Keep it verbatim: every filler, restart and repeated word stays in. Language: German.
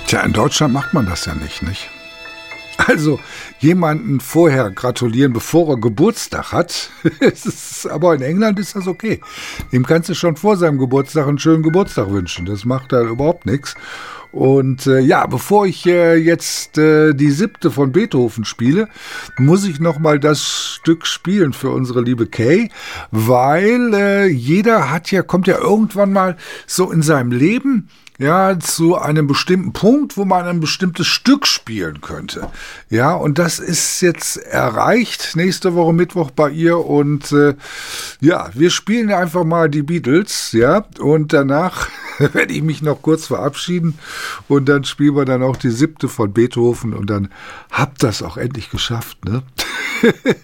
Tja, in Deutschland macht man das ja nicht, nicht? Also jemanden vorher gratulieren, bevor er Geburtstag hat, es ist, aber in England ist das okay. Ihm kannst du schon vor seinem Geburtstag einen schönen Geburtstag wünschen, das macht da überhaupt nichts. Und äh, ja, bevor ich äh, jetzt äh, die siebte von Beethoven spiele, muss ich nochmal das Stück spielen für unsere liebe Kay, weil äh, jeder hat ja, kommt ja irgendwann mal so in seinem Leben ja, zu einem bestimmten Punkt, wo man ein bestimmtes Stück spielen könnte. Ja, und das ist jetzt erreicht, nächste Woche Mittwoch bei ihr und äh, ja, wir spielen einfach mal die Beatles, ja, und danach werde ich mich noch kurz verabschieden und dann spielen wir dann auch die siebte von Beethoven und dann habt das auch endlich geschafft, ne?